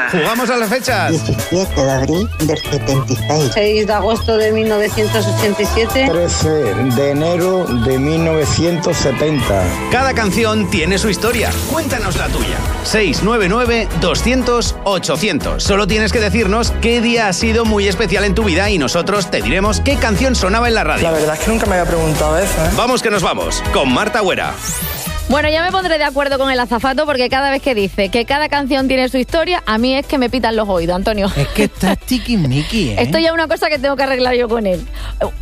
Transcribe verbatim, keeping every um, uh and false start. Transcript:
Jugamos a las fechas. diecisiete de abril del setenta y seis. seis de agosto de mil novecientos ochenta y siete. trece de enero de mil novecientos setenta. Cada canción tiene su historia. Cuéntanos la tuya. seis nueve nueve, doscientos, ochocientos. Solo tienes que decirnos qué día ha sido muy especial en tu vida y nosotros te diremos qué canción sonaba en la radio. La verdad es que nunca me había preguntado eso, ¿eh? Vamos que nos vamos, con Marta Huera. Bueno, ya me pondré de acuerdo con el azafato porque cada vez que dice que cada canción tiene su historia, a mí es que me pitan los oídos, Antonio. Es que estás tiquismiqui, ¿eh? Esto ya es una cosa que tengo que arreglar yo con él.